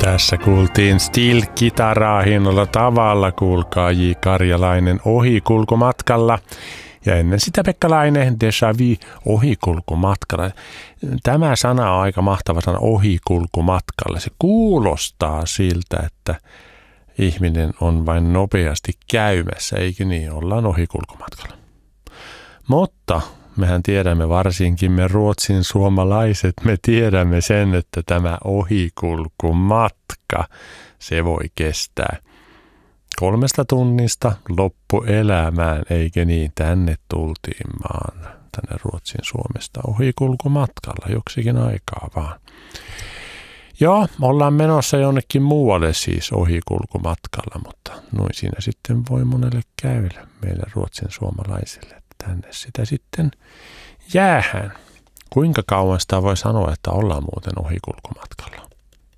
Tässä kuultiin Steel-kitaraa hienolla tavalla, kuulkaa J. Karjalainen ohikulkumatkalla. Ja ennen sitä Pekka Laine, Déjà Vu, ohikulkumatkalla. Tämä sana on aika mahtava sana, ohikulkumatkalla. Se kuulostaa siltä, että ihminen on vain nopeasti käymässä, eikö niin? Ollaan ohikulkumatkalla. Mutta mehän tiedämme, varsinkin me Ruotsin suomalaiset, me tiedämme sen, että tämä ohikulkumatka, se voi kestää 3 tunnista loppuelämään, eikö niin? Tänne tultiin maan, tänne Ruotsin Suomesta ohikulkumatkalla joksikin aikaa vaan. Joo, ollaan menossa jonnekin muualle siis ohikulkumatkalla, mutta noin siinä sitten voi monelle käydä meille Ruotsin suomalaisille. Tänne sitä sitten jäähän. Kuinka kauan sitä voi sanoa, että ollaan muuten ohikulkumatkalla?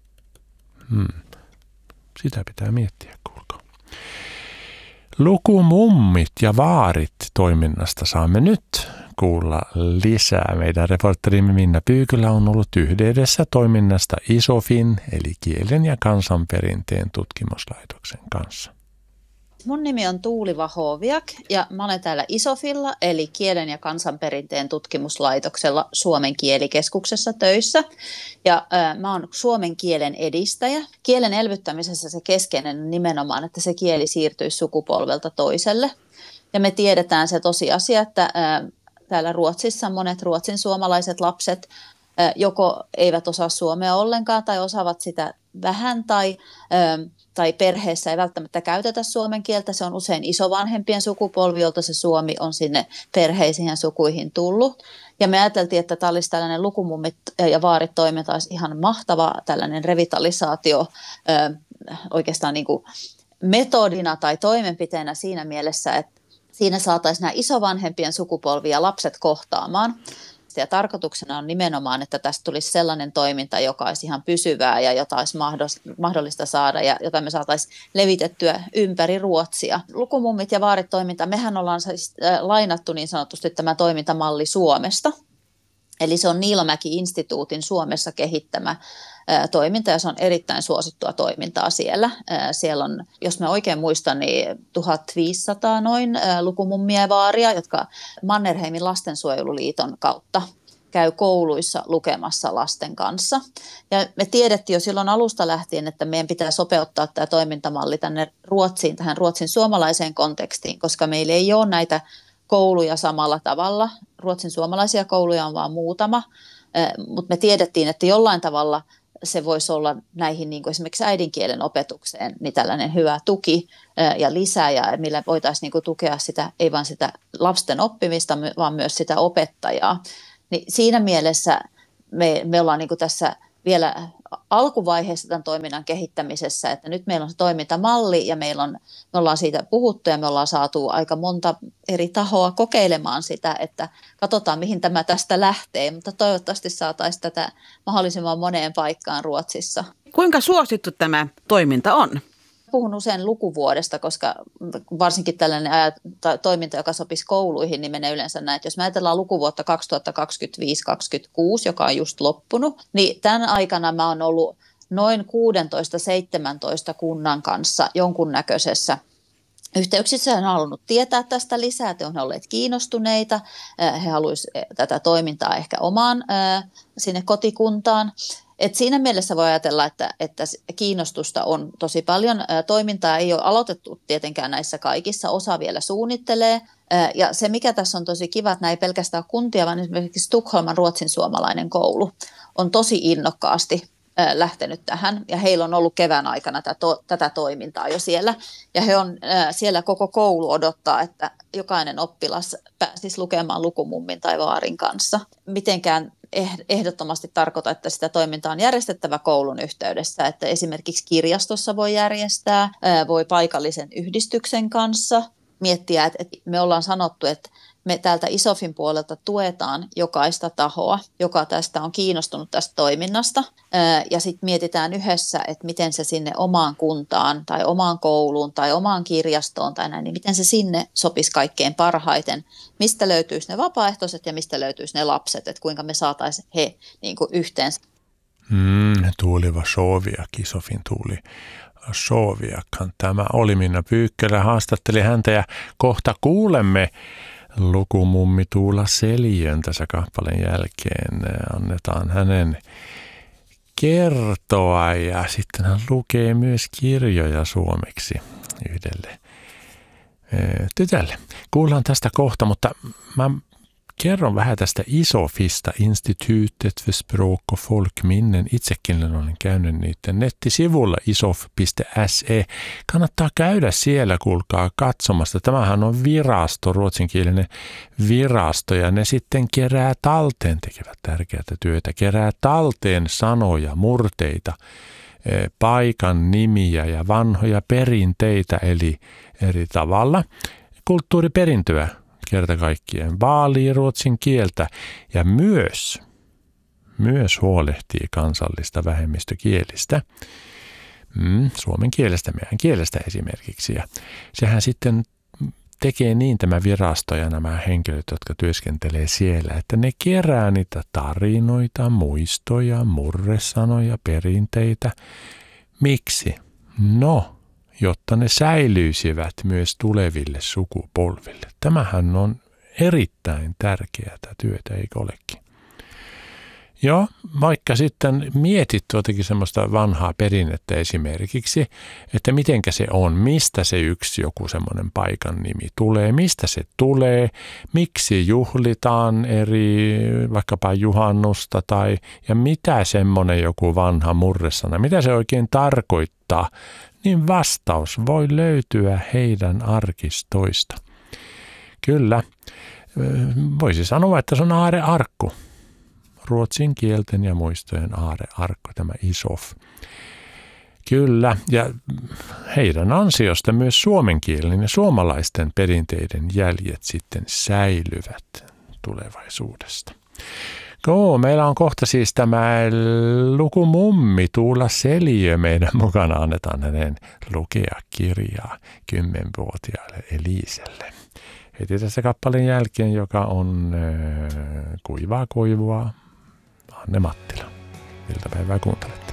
Sitä pitää miettiä, kuulkaa. Lukumummit ja vaarit toiminnasta saamme nyt kuulla lisää. Meidän reporterimme Minna Pyykylä on ollut yhteydessä toiminnasta ISOFin eli Kielen ja kansanperinteen tutkimuslaitoksen kanssa. Mun nimi on Tuuli Vahoviak ja mä olen täällä ISOFilla eli Kielen ja kansanperinteen tutkimuslaitoksella Suomen kielikeskuksessa töissä. Ja mä oon suomen kielen edistäjä. Kielen elvyttämisessä se keskeinen on nimenomaan, että se kieli siirtyisi sukupolvelta toiselle. Ja me tiedetään se tosiasia, että täällä Ruotsissa monet ruotsin suomalaiset lapset joko eivät osaa suomea ollenkaan tai osaavat sitä vähän tai perheessä ei välttämättä käytetä suomen kieltä. Se on usein isovanhempien sukupolvi, jolta se suomi on sinne perheisiin ja sukuihin tullut. Ja me ajateltiin, että tämä olisi tällainen lukumummit ja vaarit toiminta olisi ihan mahtava tällainen revitalisaatio oikeastaan niin kuin metodina tai toimenpiteenä siinä mielessä, että siinä saataisiin nämä isovanhempien sukupolvi ja lapset kohtaamaan. Ja tarkoituksena on nimenomaan, että tästä tulisi sellainen toiminta, joka olisi ihan pysyvää ja jota olisi mahdollista saada ja jota me saataisiin levitettyä ympäri Ruotsia. Lukumummit ja vaarit toiminta, mehän ollaan siis lainattu niin sanotusti tämä toimintamalli Suomesta. Eli se on Niilomäki-instituutin Suomessa kehittämä toiminta ja se on erittäin suosittua toimintaa siellä. Siellä on, jos mä oikein muistan, niin 1500 noin lukumummia ja vaaria, jotka Mannerheimin lastensuojeluliiton kautta käy kouluissa lukemassa lasten kanssa. Ja me tiedettiin jo silloin alusta lähtien, että meidän pitää sopeuttaa tämä toimintamalli tänne Ruotsiin, tähän Ruotsin suomalaiseen kontekstiin, koska meillä ei ole näitä kouluja samalla tavalla. Ruotsin suomalaisia kouluja on vain muutama, mutta me tiedettiin, että jollain tavalla se voisi olla näihin niin kuin esimerkiksi äidinkielen opetukseen niin tällainen hyvä tuki ja lisä, ja millä voitaisiin niin kuin tukea sitä, ei vain sitä lasten oppimista, vaan myös sitä opettajaa. Niin siinä mielessä me ollaan niin kuin tässä vielä alkuvaiheessa tämän toiminnan kehittämisessä, että nyt meillä on se toimintamalli ja me ollaan siitä puhuttu ja me ollaan saatu aika monta eri tahoa kokeilemaan sitä, että katsotaan mihin tämä tästä lähtee, mutta toivottavasti saataisiin tätä mahdollisimman moneen paikkaan Ruotsissa. Kuinka suosittu tämä toiminta on? Puhun usein lukuvuodesta, koska varsinkin tällainen toiminta, joka sopisi kouluihin, niin menee yleensä näin, että jos me ajatellaan lukuvuotta 2025-2026, joka on just loppunut, niin tämän aikana mä oon ollut noin 16-17 kunnan kanssa jonkunnäköisessä yhteyksissä. He on halunnut tietää tästä lisää, että on olleet kiinnostuneita, he haluaisivat tätä toimintaa ehkä omaan sinne kotikuntaan. Et siinä mielessä voi ajatella, että kiinnostusta on tosi paljon. Toimintaa ei ole aloitettu tietenkään näissä kaikissa, osa vielä suunnittelee. Ja se, mikä tässä on tosi kiva, että nämä ei pelkästään kuntia, vaan esimerkiksi Tukholman ruotsin suomalainen koulu on tosi innokkaasti lähtenyt tähän. Ja heillä on ollut kevään aikana tätä toimintaa jo siellä. Ja he on siellä koko koulu odottaa, että jokainen oppilas pääsisi lukemaan lukumummin tai vaarin kanssa. Mitenkään ehdottomasti tarkoita, että sitä toimintaa on järjestettävä koulun yhteydessä, että esimerkiksi kirjastossa voi järjestää, voi paikallisen yhdistyksen kanssa miettiä, että me ollaan sanottu, että me täältä ISOFin puolelta tuetaan jokaista tahoa, joka tästä on kiinnostunut tästä toiminnasta ja sitten mietitään yhdessä, että miten se sinne omaan kuntaan tai omaan kouluun tai omaan kirjastoon tai näin, niin miten se sinne sopisi kaikkein parhaiten, mistä löytyisi ne vapaaehtoiset ja mistä löytyisi ne lapset, että kuinka me saataisiin he niin kuin yhteensä. tuuli Varsooviak, Isofin tuuli Varsooviakhan tämä oli. Minna Pyykkälä haastatteli häntä ja kohta kuulemme lukumummi Tuula Seliön tässä kappaleen jälkeen. Annetaan hänen kertoa ja sitten hän lukee myös kirjoja suomeksi yhdelle tytölle. Kuullaan tästä kohta, mutta mä kerron vähän tästä ISOFista, Institutet för språk och folkminnen. Itsekin olen käynyt niiden nettisivulla isof.se. Kannattaa käydä siellä, kuulkaa, katsomassa. Tämähän on virasto, ruotsinkielinen virasto, ja ne sitten kerää talteen, tekevät tärkeää työtä, kerää talteen sanoja, murteita, paikan nimiä ja vanhoja perinteitä, eli eri tavalla kulttuuriperintöä. Kerta kaikkien vaalii ruotsin kieltä ja myös huolehtii kansallista vähemmistökielistä. Suomen kielestä, meidän kielestä esimerkiksi. Ja sehän sitten tekee niin tämä virasto ja nämä henkilöt, jotka työskentelee siellä, että ne kerää niitä tarinoita, muistoja, murresanoja, perinteitä. Miksi? No, jotta ne säilyisivät myös tuleville sukupolville. Tämähän on erittäin tärkeää työtä, eikö olekin? Joo, vaikka sitten mietit jotenkin semmoista vanhaa perinnettä esimerkiksi, että mitenkä se on, mistä se yksi joku semmoinen paikan nimi tulee, mistä se tulee, miksi juhlitaan eri vaikkapa juhannusta ja mitä semmoinen joku vanha murresana, mitä se oikein tarkoittaa, niin vastaus voi löytyä heidän arkistoista. Kyllä, voisi sanoa, että se on aarrearkku. Ruotsin kielten ja muistojen aarrearkku, tämä ISOF. Kyllä, ja heidän ansiosta myös suomenkielinen ja suomalaisten perinteiden jäljet sitten säilyvät tulevaisuudesta. Meillä on kohta siis tämä lukumummi Tuula Seliö meidän mukana. Annetaan hänen lukea kirjaa 10-vuotiaalle Eliselle. Heti tässä kappaleen jälkeen, joka on Kuivaa koivua, Anne Mattila. Iltapäivää kuuntelet.